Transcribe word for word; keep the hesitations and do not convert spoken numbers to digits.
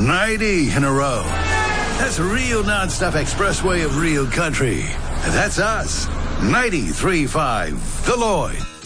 ninety in a row. That's a real non-stop expressway of real country. And that's us. ninety-three point five The Lloyd.